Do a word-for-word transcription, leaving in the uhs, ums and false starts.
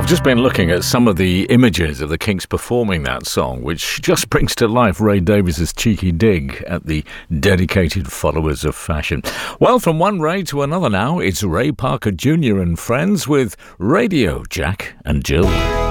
Just been looking at some of the images of the Kinks performing that song, which just brings to life Ray Davies's cheeky dig at the dedicated followers of fashion. Well, from one Ray to another now, it's Ray Parker Junior and friends with Radio Jack and Jill.